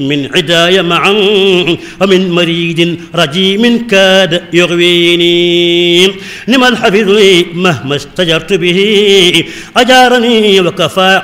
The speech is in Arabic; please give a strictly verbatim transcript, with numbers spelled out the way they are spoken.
من عداي معا ومن مريد رجيم كاد يغويني نم الحفظ لي مهما استجرت به أجارني وكفى